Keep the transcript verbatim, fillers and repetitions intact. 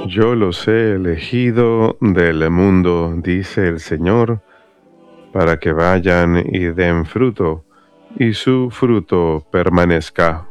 Yo los he elegido del mundo, dice el Señor, para que vayan y den fruto, y su fruto permanezca,